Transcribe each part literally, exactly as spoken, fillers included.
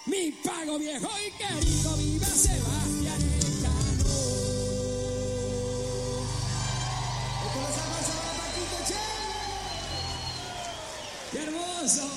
Mi Pago viejo y querido, viva Sebastián Elcano. Esto lo saca sobre Paquito, che. ¡Qué hermoso!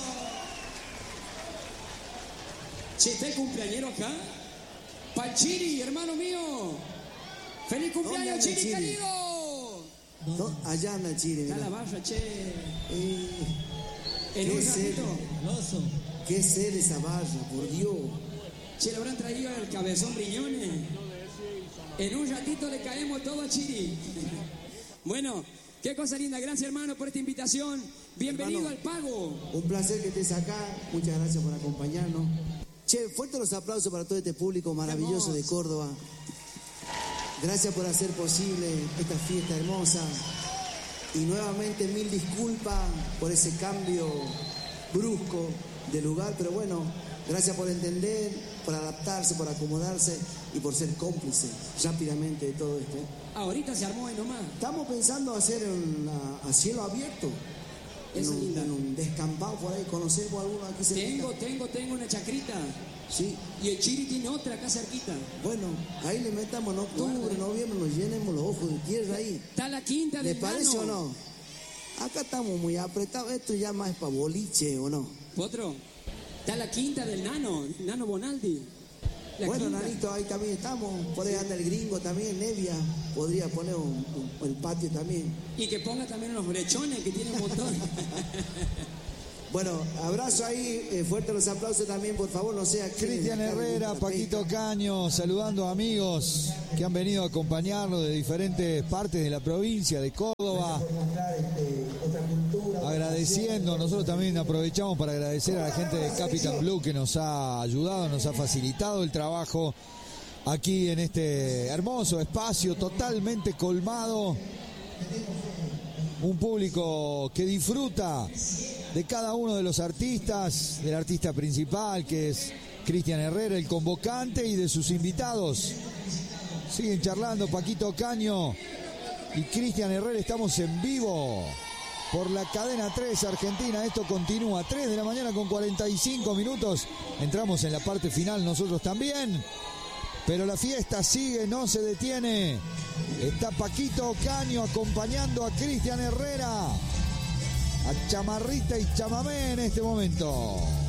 Che, ¿está el cumpleañero acá? Panchiri, hermano mío. ¡Feliz cumpleaños, Chiri, Chiri? querido! No, allá anda Chile. Está mira. la barra, che. Eh, En ¿Qué un es ratito. Loso. ¿Qué ser esa barra, por Dios? Che, le habrán traído el cabezón riñones. En un ratito le caemos todo a Chiri. Bueno, qué cosa linda. Gracias, hermano, por esta invitación. Bienvenido Hermano, al Pago. Un placer que estés acá. Muchas gracias por acompañarnos. Che, fuertes los aplausos para todo este público maravilloso de Córdoba. Gracias por hacer posible esta fiesta hermosa. Y nuevamente mil disculpas por ese cambio brusco de lugar, pero bueno, gracias por entender, por adaptarse, por acomodarse y por ser cómplice rápidamente de todo esto. Ahorita se armó ahí nomás. Estamos pensando hacer una, a cielo abierto, en Eso es un, linda. en un descampado por ahí. ¿Conocemos alguno aquí cerquita? Tengo, tengo, tengo una chacrita. Sí. Y el Chiri tiene otra acá cerquita. Bueno, ahí le metamos en octubre, Guarda. noviembre, nos llenemos los ojos de tierra ahí. Está la quinta ¿Le del parece Nano. o no? Acá estamos muy apretados, esto ya más es para boliche, ¿o no? Otro. Está la quinta del Nano, Nano Bonaldi. La Bueno, quinta. Nanito, ahí también estamos, por ahí anda el gringo también, Nevia, podría poner un, un- el patio también. Y que ponga también unos brechones que tiene un montón. Bueno, abrazo ahí, eh, fuerte los aplausos también, por favor, no sea... Cristian Herrera, Paquito Caño, saludando a amigos que han venido a acompañarnos de diferentes partes de la provincia de Córdoba. Agradeciendo, nosotros también aprovechamos para agradecer a la gente de Capitan Blue que nos ha ayudado, nos ha facilitado el trabajo aquí en este hermoso espacio totalmente colmado. Un público que disfruta de cada uno de los artistas, del artista principal que es Cristian Herrera, el convocante, y de sus invitados. Siguen charlando Paquito Caño y Cristian Herrera. Estamos en vivo por la cadena tres Argentina. Esto continúa, tres de la mañana con cuarenta y cinco minutos. Entramos en la parte final nosotros también, pero la fiesta sigue, no se detiene. Está Paquito Caño acompañando a Cristian Herrera, a chamarrita y chamamé en este momento.